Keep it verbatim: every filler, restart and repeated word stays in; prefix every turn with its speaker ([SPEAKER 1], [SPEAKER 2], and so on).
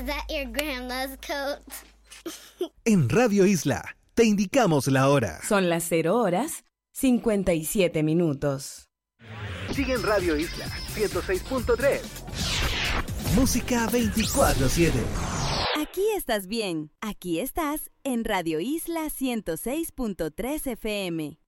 [SPEAKER 1] that your grandma's coat?
[SPEAKER 2] En Radio Isla, te indicamos la hora.
[SPEAKER 3] Son las cero horas, cincuenta y siete minutos.
[SPEAKER 2] Sigue en Radio Isla, ciento seis punto tres. Música veinticuatro siete.
[SPEAKER 4] Aquí estás bien. Aquí estás en Radio Isla ciento seis punto tres F M.